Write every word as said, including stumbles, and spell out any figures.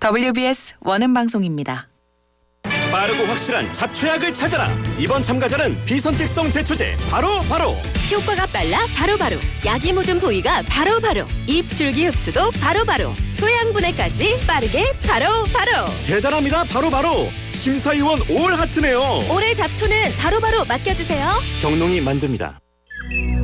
더블유비에스 원음 방송입니다. 빠르고 확실한 잡초약을 찾아라. 이번 참가자는 비선택성 제초제 바로 바로. 효과가 빨라 바로바로. 약이 묻은 부위가 바로바로. 입 줄기 흡수도 바로바로. 토양분해까지 빠르게 바로바로. 대단합니다. 바로 바로. 심사위원 올 하트네요. 올해 잡초는 바로바로 맡겨주세요. 경농이 만듭니다.